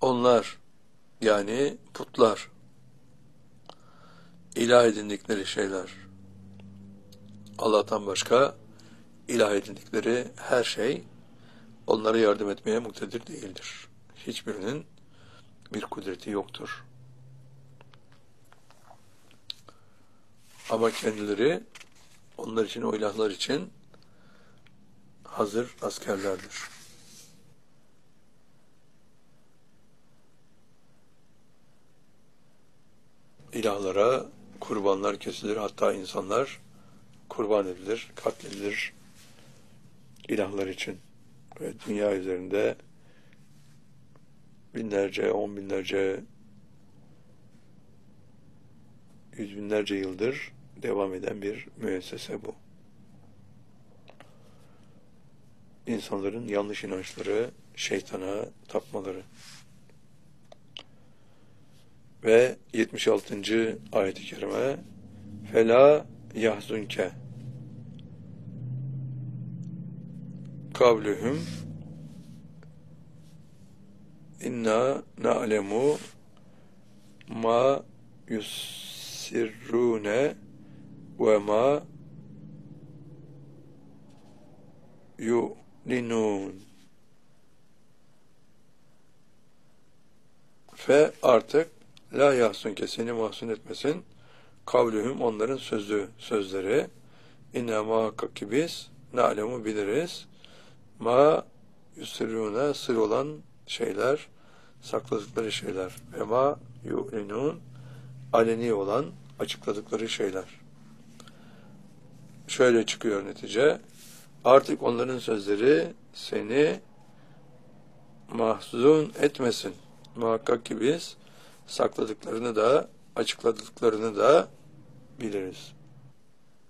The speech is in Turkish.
onlar yani putlar, ilah edindikleri şeyler, Allah'tan başka ilah edindikleri her şey onlara yardım etmeye muktedir değildir. Hiçbirinin bir kudreti yoktur. Ama kendileri onlar için, o ilahlar için hazır askerlerdir. İlahlara kurbanlar kesilir, hatta insanlar kurban edilir, katledilir ilahlar için. Ve dünya üzerinde binlerce, on binlerce, yüz binlerce yıldır devam eden bir müessese bu. İnsanların yanlış inançları, şeytana tapmaları. Ve 76. ayet-i kerime فَلَا يَحْزُنْكَ kavluhum inna na'lemu ma yusirrune ve ma yu'linun. Fe artık la yahsunke seni mahzun etmesin kavluhum onların sözleri inna muhakkak ki biz na'lemu biliriz ma yusirrune sır olan şeyler, sakladıkları şeyler ve ma yu'linun aleni olan açıkladıkları şeyler. Şöyle çıkıyor netice, artık onların sözleri seni mahzun etmesin. Muhakkak ki biz sakladıklarını da açıkladıklarını da biliriz.